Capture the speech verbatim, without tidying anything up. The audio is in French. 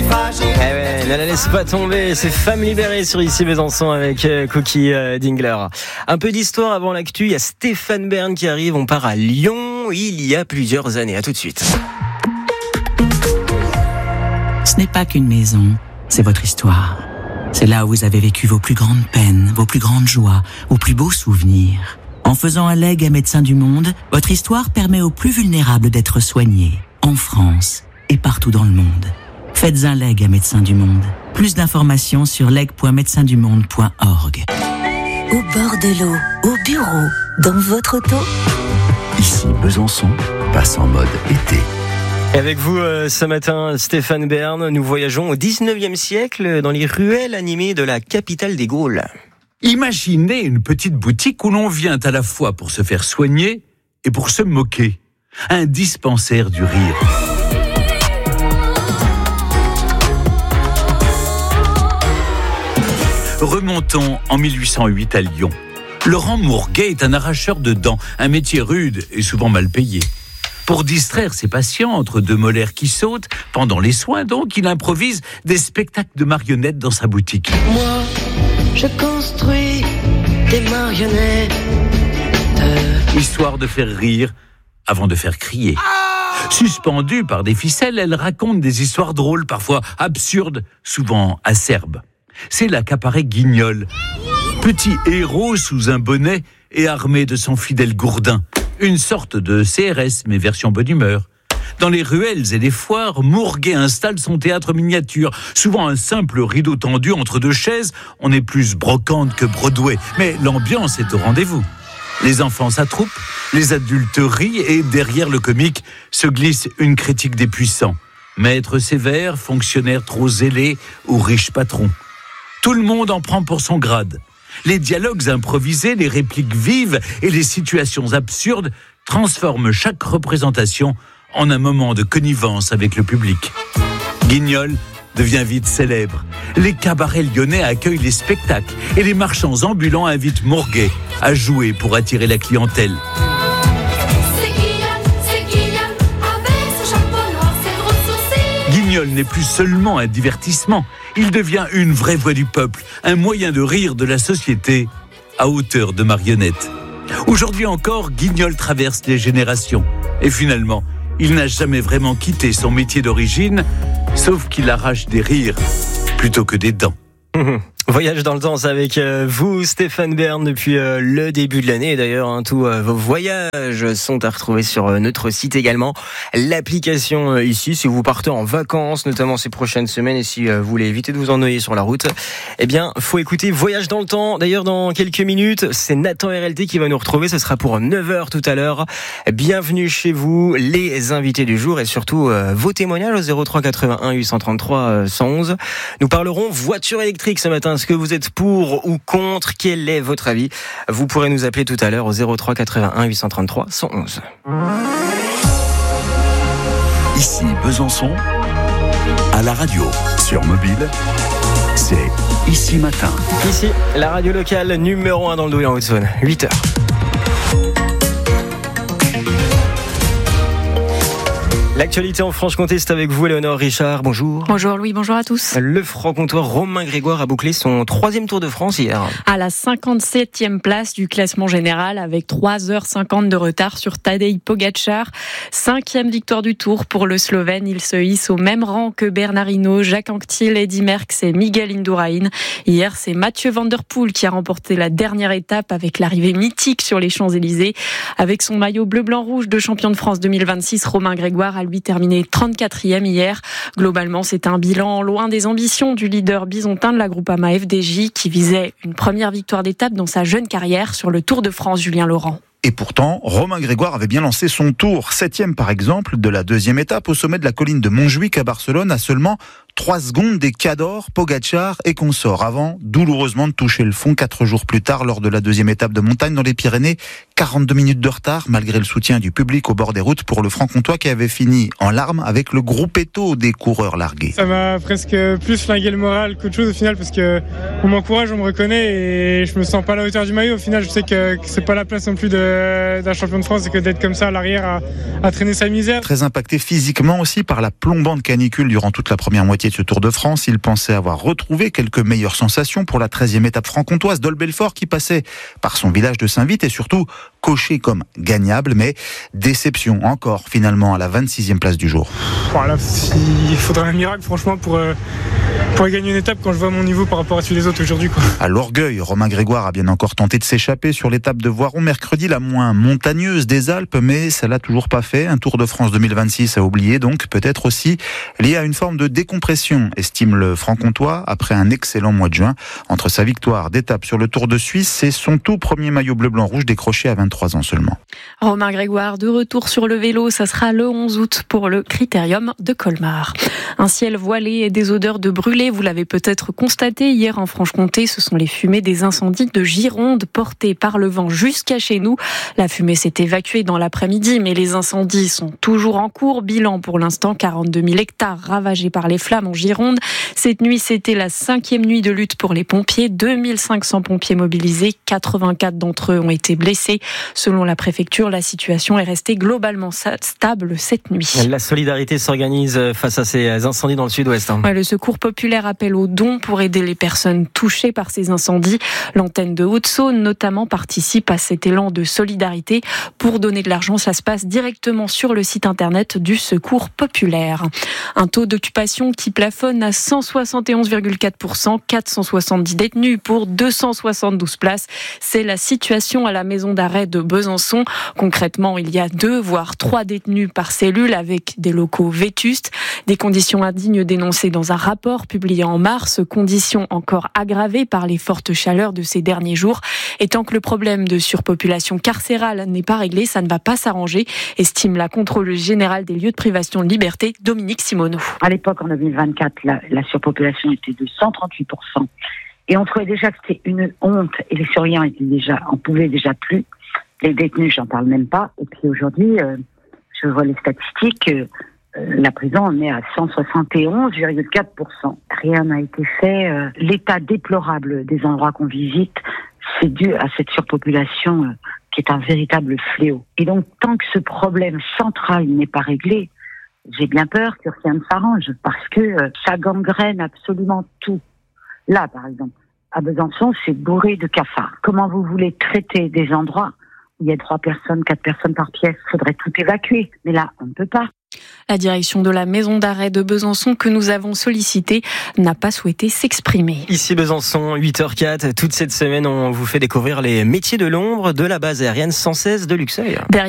fragile. Eh ouais, ne la laisse pas tomber, c'est Femme libérée sur Ici Besançon avec euh, Cookie euh, Dingler. Un peu d'histoire avant l'actu, il y a Stéphane Bern qui arrive, on part à Lyon il y a plusieurs années, à tout de suite. Ce n'est pas qu'une maison, c'est votre histoire. C'est là où vous avez vécu vos plus grandes peines, vos plus grandes joies, vos plus beaux souvenirs. En faisant un legs à Médecins du Monde, votre histoire permet aux plus vulnérables d'être soignés, en France et partout dans le monde. Faites un legs à Médecins du Monde. Plus d'informations sur leg point médecins du monde point org. Au bord de l'eau, au bureau, dans votre auto. Ici Besançon, passe en mode été. Et avec vous euh, ce matin, Stéphane Bern, nous voyageons au dix-neuvième siècle dans les ruelles animées de la capitale des Gaules. Imaginez une petite boutique où l'on vient à la fois pour se faire soigner et pour se moquer. Un dispensaire du rire. Remontons en mille huit cent huit à Lyon. Laurent Mourguet est un arracheur de dents, un métier rude et souvent mal payé. Pour distraire ses patients entre deux molaires qui sautent, pendant les soins donc, il improvise des spectacles de marionnettes dans sa boutique. Moi, je construis des marionnettes. Histoire de faire rire avant de faire crier. Suspendue par des ficelles, elle raconte des histoires drôles, parfois absurdes, souvent acerbes. C'est là qu'apparaît Guignol, petit héros sous un bonnet et armé de son fidèle gourdin. Une sorte de C R S, mais version bonne humeur. Dans les ruelles et les foires, Mourguet installe son théâtre miniature. Souvent un simple rideau tendu entre deux chaises. On est plus brocante que Broadway, mais l'ambiance est au rendez-vous. Les enfants s'attroupent, les adultes rient et derrière le comique se glisse une critique des puissants. Maître sévère, fonctionnaire trop zélé ou riche patron. Tout le monde en prend pour son grade. Les dialogues improvisés, les répliques vives et les situations absurdes transforment chaque représentation en un moment de connivence avec le public. Guignol devient vite célèbre. Les cabarets lyonnais accueillent les spectacles et les marchands ambulants invitent Mourguet à jouer pour attirer la clientèle. C'est Guignol, c'est Guignol, avec son chapeau noir, ses gros sourcils. Guignol n'est plus seulement un divertissement, il devient une vraie voix du peuple, un moyen de rire de la société à hauteur de marionnette. Aujourd'hui encore, Guignol traverse les générations. Et finalement, il n'a jamais vraiment quitté son métier d'origine, sauf qu'il arrache des rires plutôt que des dents. Mmh. Voyage dans le temps avec euh, vous, Stéphane Bern, depuis euh, le début de l'année. D'ailleurs, hein, tous euh, vos voyages sont à retrouver sur euh, notre site également. L'application euh, ici, si vous partez en vacances, notamment ces prochaines semaines, et si euh, vous voulez éviter de vous ennuyer sur la route, eh bien, faut écouter Voyage dans le temps. D'ailleurs, dans quelques minutes, c'est Nathan R L T qui va nous retrouver. Ce sera pour neuf heures tout à l'heure. Bienvenue chez vous, les invités du jour, et surtout euh, vos témoignages au zéro trois quatre-vingt-un huit cent trente-trois cent onze. Nous parlerons voiture électrique ce matin. Est-ce que vous êtes pour ou contre? Quel est votre avis? Vous pourrez nous appeler tout à l'heure au zéro trois quatre-vingt-un huit cent trente-trois cent onze. Ici Besançon, à la radio, sur mobile, c'est Ici Matin. Ici, la radio locale numéro un dans le Douai en Haute-Saône, huit heures. L'actualité en Franche-Comté, c'est avec vous, Léonore Richard. Bonjour. Bonjour Louis, bonjour à tous. Le franc-comtois Romain Grégoire a bouclé son troisième Tour de France hier. À la cinquante-septième place du classement général avec trois heures cinquante de retard sur Tadej Pogačar. Cinquième victoire du Tour pour le Slovène. Il se hisse au même rang que Bernard Hinault, Jacques Anquetil, Eddy Merckx et Miguel Indurain. Hier, c'est Mathieu Van Der Poel qui a remporté la dernière étape avec l'arrivée mythique sur les Champs-Élysées. Avec son maillot bleu-blanc-rouge de champion de France deux mille vingt-six, Romain Grégoire a lui terminé trente-quatrième hier. Globalement, c'est un bilan loin des ambitions du leader bisontin de la Groupama F D J qui visait une première victoire d'étape dans sa jeune carrière sur le Tour de France, Julien Laurent. Et pourtant, Romain Grégoire avait bien lancé son tour. Septième par exemple de la deuxième étape au sommet de la colline de Montjuïc à Barcelone à seulement trois secondes des Cador, Pogačar et consorts avant douloureusement de toucher le fond quatre jours plus tard lors de la deuxième étape de montagne dans les Pyrénées. quarante-deux minutes de retard, malgré le soutien du public au bord des routes pour le Franc-Comtois qui avait fini en larmes avec le gruppetto des coureurs largués. Ça m'a presque plus flingué le moral qu'autre chose au final, parce que on m'encourage, on me reconnaît et je me sens pas à la hauteur du maillot. Au final, je sais que, que c'est pas la place non plus de, d'un champion de France et que d'être comme ça à l'arrière à, à traîner sa misère. Très impacté physiquement aussi par la plombante canicule durant toute la première moitié de ce Tour de France. Il pensait avoir retrouvé quelques meilleures sensations pour la treizième étape franc-comtoise d'Olbelfort qui passait par son village de Saint-Vite et surtout coché comme gagnable, mais déception encore finalement à la vingt-sixième place du jour. Voilà, il faudrait un miracle franchement pour, euh, pour gagner une étape quand je vois mon niveau par rapport à celui des autres aujourd'hui, quoi. À l'orgueil, Romain Grégoire a bien encore tenté de s'échapper sur l'étape de Voiron mercredi, la moins montagneuse des Alpes, mais ça l'a toujours pas fait. Un Tour de France deux mille vingt-six à oublier, donc peut-être aussi lié à une forme de décompression, estime le Franc-Comtois, après un excellent mois de juin. Entre sa victoire d'étape sur le Tour de Suisse et son tout premier maillot bleu-blanc-rouge décroché à vingt-trois ans seulement. Romain Grégoire, de retour sur le vélo, ça sera le onze août pour le Critérium de Colmar. Un ciel voilé et des odeurs de brûlés, vous l'avez peut-être constaté hier en Franche-Comté, ce sont les fumées des incendies de Gironde portées par le vent jusqu'à chez nous. La fumée s'est évacuée dans l'après-midi, mais les incendies sont toujours en cours. Bilan pour l'instant, quarante-deux mille hectares ravagés par les flammes en Gironde. Cette nuit, c'était la cinquième nuit de lutte pour les pompiers. deux mille cinq cents pompiers mobilisés, quatre-vingt-quatre d'entre eux ont été blessés. Selon la préfecture, la situation est restée globalement stable cette nuit. La solidarité s'organise face à ces incendies dans le sud-ouest. Ouais, le Secours populaire appelle aux dons pour aider les personnes touchées par ces incendies. L'antenne de Haute-Saône, notamment, participe à cet élan de solidarité. Pour donner de l'argent, ça se passe directement sur le site internet du Secours populaire. Un taux d'occupation qui plafonne à cent soixante et onze virgule quatre pour cent, quatre cent soixante-dix détenus pour deux cent soixante-douze places. C'est la situation à la maison d'arrêt de Besançon. Concrètement, il y a deux, voire trois détenus par cellule avec des locaux vétustes. Des conditions indignes dénoncées dans un rapport publié en mars, conditions encore aggravées par les fortes chaleurs de ces derniers jours. Et tant que le problème de surpopulation carcérale n'est pas réglé, ça ne va pas s'arranger, estime la contrôleuse générale des lieux de privation de liberté, Dominique Simoneau. À l'époque, en deux mille vingt-quatre, la, la surpopulation était de cent trente-huit pour cent. Et on trouvait déjà que c'était une honte et les surveillants étaient déjà, en pouvaient déjà plus. Les détenus, j'en parle même pas. Et puis aujourd'hui, euh, je vois les statistiques, euh, la prison en est à cent soixante et onze virgule quatre pour cent. Rien n'a été fait. Euh, l'état déplorable des endroits qu'on visite, c'est dû à cette surpopulation euh, qui est un véritable fléau. Et donc, tant que ce problème central n'est pas réglé, j'ai bien peur que rien ne s'arrange parce que euh, ça gangrène absolument tout. Là, par exemple, à Besançon, c'est bourré de cafards. Comment vous voulez traiter des endroits où il y a trois personnes, quatre personnes par pièce? Il faudrait tout évacuer. Mais là, on ne peut pas. La direction de la maison d'arrêt de Besançon que nous avons sollicitée n'a pas souhaité s'exprimer. Ici Besançon, huit heures quatre. Toute cette semaine, on vous fait découvrir les métiers de l'ombre de la base aérienne cent seize de Luxeuil.